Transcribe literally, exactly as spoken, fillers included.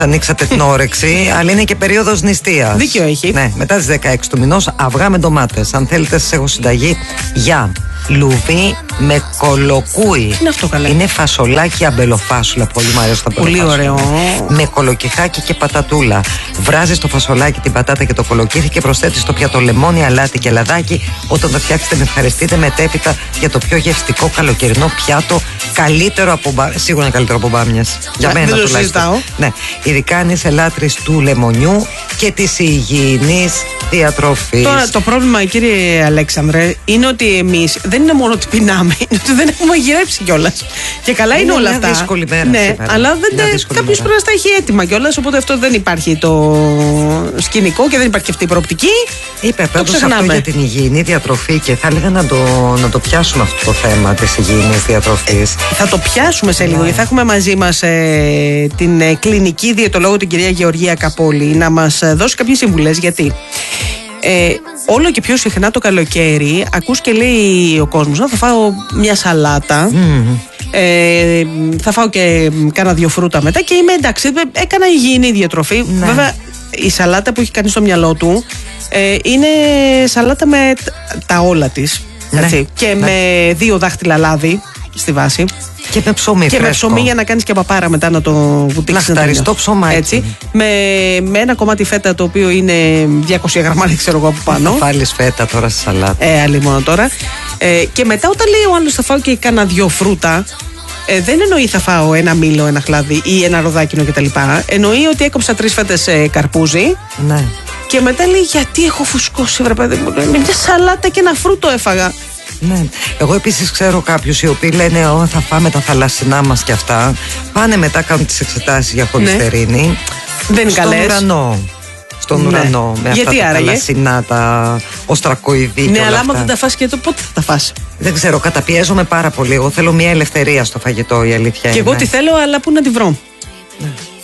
ανοίξατε την όρεξη, αλλά είναι και περίοδος νηστείας. Δίκιο έχει. Ναι, μετά τις δεκαέξι του μηνός, αυγά με ντομάτες. Αν θέλετε, σας έχω συνταγή για λουβί με κολοκούι. Είναι αυτό καλά. Είναι φασολάκι αμπελοφάσουλα. Πολύ μου αρέσει το Πολύ αμπελοφάσουλα. ωραίο. Με κολοκυθάκι και πατατούλα. Βράζεις το φασολάκι, την πατάτα και το κολοκύθι και προσθέτεις στο πιάτο λεμόνι, αλάτι και λαδάκι. Όταν το φτιάξετε, με ευχαριστείτε μετέπειτα για το πιο γευστικό καλοκαιρινό πιάτο. Καλύτερο από μπα... Σίγουρα είναι καλύτερο από μπάμιας. Για Μα, μένα δεν το τουλάχιστον. συζητάω. Ναι. Ειδικά αν είσαι λάτρης του λεμονιού και της υγιεινής διατροφής. Τώρα το πρόβλημα, κύριε Αλέξανδρε, είναι ότι εμείς δεν είναι μόνο ότι πεινάμε, είναι ότι δεν έχουμε μαγειρέψει κιόλας. Και καλά είναι, Είναι όλα μια αυτά. δύσκολη μέρα ναι, σήμερα. αλλά δεν Μια τε... δύσκολη κάποιος μέρα. πρέπει να τα έχει έτοιμα κιόλας. Οπότε αυτό δεν υπάρχει το σκηνικό και δεν υπάρχει και αυτή η προοπτική. Είπε Το πάντως αυτό ξεχνάμε. για την υγιεινή διατροφή και θα έλεγα να το, να το πιάσουμε αυτό το θέμα της υγιεινής διατροφής. Θα το πιάσουμε σε λίγο, Ναι. γιατί θα έχουμε μαζί μας ε, την ε, κλινική διαιτολόγο, την κυρία Γεωργία Καπόλη, να μας ε, δώσει κάποιες συμβουλές. Γιατί ε, όλο και πιο συχνά το καλοκαίρι ακούς και λέει ο κόσμος, να θα φάω μια σαλάτα, Mm. ε, θα φάω και κάνα δύο φρούτα μετά και είμαι εντάξει, έκανα υγιεινή διατροφή. Ναι. Βέβαια η σαλάτα που έχει κάνει στο μυαλό του ε, είναι σαλάτα με τ- τα όλα της, Ναι. έτσι, και Ναι. με δύο δάχτυλα λάδι στη βάση. Και με ψωμί Και με φρέσκο. ψωμί για να κάνεις και παπάρα μετά να το βουτήξεις. Λαχταριστό ψωμάκι. Έτσι. Με, με ένα κομμάτι φέτα το οποίο είναι διακόσια γραμμάρια, ξέρω εγώ, από πάνω. Θα βάλεις φέτα τώρα στη σαλάτα. Ε, άλλη μόνο τώρα. Ε, και μετά όταν λέει ο άλλος θα φάω και κάνα δυο φρούτα, ε, δεν εννοεί θα φάω ένα μήλο, ένα χλάδι ή ένα ροδάκινο κτλ. Εννοεί ότι έκοψα τρεις φέτες ε, καρπούζι. Ναι. Και μετά λέει γιατί έχω φουσκώσει, βρε παιδί μου. Με μια σαλάτα και ένα φρούτο έφαγα. Ναι. Εγώ επίσης ξέρω κάποιους οι οποίοι λένε Ω, θα φάμε τα θαλασσινά μας και αυτά. Πάνε μετά, κάνουν τις εξετάσεις για χολυστερίνη. Δεν είναι Στον καλές. ουρανό. Στον Ναι. ουρανό. Με Γιατί αυτά τα άραγε? θαλασσινά, τα οστρακοειδή. Ναι, και όλα αλλά άμα αυτά. δεν τα φας και το πότε θα τα φας. Δεν ξέρω, καταπιέζομαι πάρα πολύ. Εγώ θέλω μια ελευθερία στο φαγητό, η αλήθεια Και εγώ είναι. τη θέλω, αλλά πού να τη βρω.